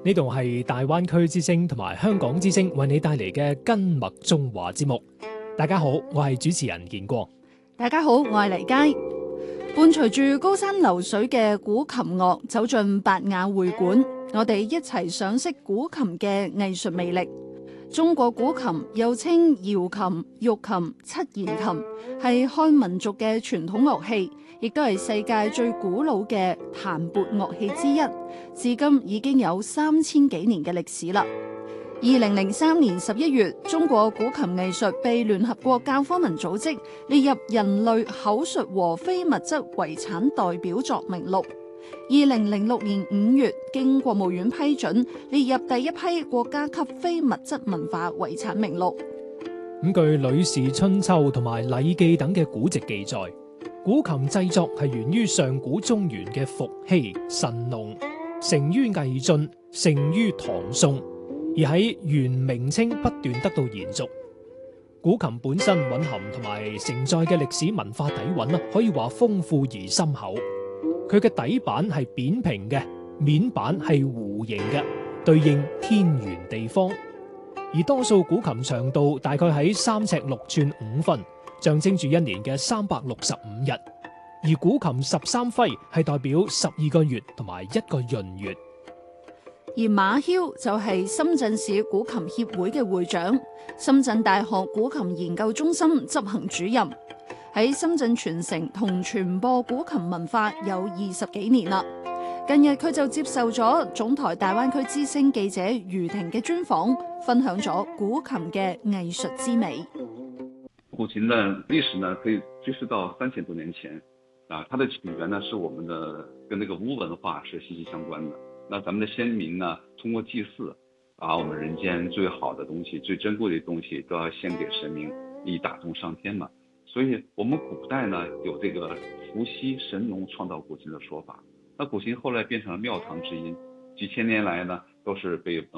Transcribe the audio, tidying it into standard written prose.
呢度係大灣區之聲同埋香港之聲為你帶嚟嘅根脈中華節目。大家好，我係主持人建國。 大家好，我係黎佳。伴隨住高山流水嘅古琴樂走進白雅會館，我哋一齊賞識古琴嘅藝術魅力。中國古琴又稱瑤琴、玉琴、七弦琴，係漢民族嘅傳統樂器，亦都係世界最古老嘅彈撥樂器之一，至今已經有3000幾年嘅歷史啦。2003年11月，中國古琴藝術被聯合國教科文組織列入人類口述和非物質遺產代表作名錄。2006年5月，經國務院批准，列入第一批國家級非物質文化遺產名錄。 據《呂氏春秋》同埋《禮記》等嘅古籍記載，古琴製作係源於上古中原嘅伏羲、神農，成於魏晉，盛於唐宋，而喺元明清不斷得到延續。古琴本身蘊含同埋承載嘅歷史文化底蘊可以話豐富而深厚。佢嘅底板係扁平嘅，面板係弧形嘅，對應天圓地方。而多數古琴長度大概喺3尺6寸5分，象徵住一年嘅365日。而古琴13徽係代表12個月同埋1個閏月。 而馬梟就係深圳市古琴協會嘅會長，深圳大學古琴研究中心執行主任，喺深圳傳承同傳播古琴文化有20幾年啦。近日佢就接受咗總台大灣區之聲記者余婷嘅專訪，分享咗古琴嘅藝術之美。 古琴的歷史呢，可以追溯到3000多年前，它的起源呢是我們的跟那個巫文化是息息相關的。那咱們的先民呢，通過祭祀，把我們人間最好的東西、最珍貴的東西都要獻給神明，以打通上天嘛。所以我們古代呢有這個伏羲、神農創造古琴的說法。那古琴後來變成了廟堂之音，幾千年來呢都是被